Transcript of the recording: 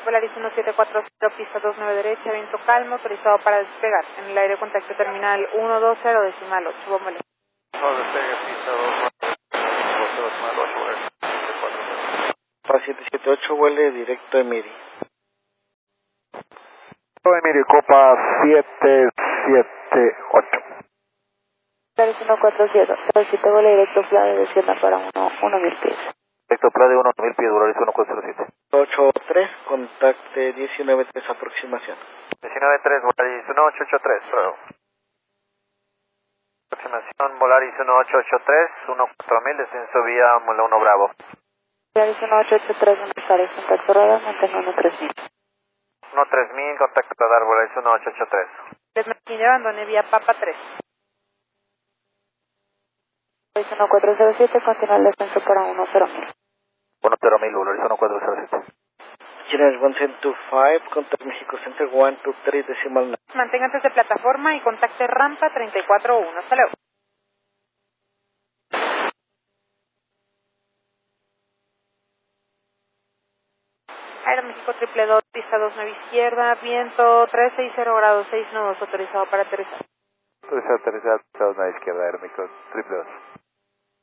Volaris 1740, pista 29 derecha, viento calmo, autorizado para despegar. En el aire contacto terminal 120 decimal 8, bombole. No, despegue, pista 220 decimal 8, Volaris 778, vuele directo a Emiri. Emiri, Copa 778. Volaris 147, solicito vuelo directo Flade, descienda para 1000 pies. Directo Plade 1000 pies, Volaris 1407. 83, contacte 193, aproximación. 193, Volaris 1883, prueba. Aproximación Volaris 1883, 14000, descenso vía Mula 1 Bravo. Volaris 1883, buenas tardes, contacto radar, mantengo 13000. 13000, contacto radar, Volaris 1883. Desmarquín abandone vía Papa 3. Volaris 1407, continúa el descenso para 10000. 10000, Volaris 1407. Chile 125, contact México Center 123 decimal 9. Manténganse de plataforma y contacte rampa 341. Hasta luego. Aeroméxico 222, pista 29 izquierda, viento 360 grados 6 nudos, autorizado para aterrizar. Autorizado, aterrizado, a la izquierda, Aeroméxico 222.